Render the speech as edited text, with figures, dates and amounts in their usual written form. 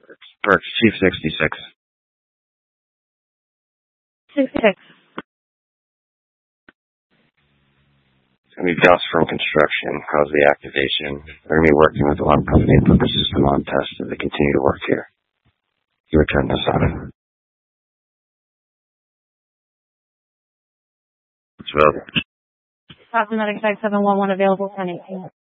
Perks, Chief 66. 66. It's going to be Gus from construction, cause the activation. They're going to be working with the alarm company to put the system on test as they continue to work here. You return this on. Cosmetic Site 711 available 1018.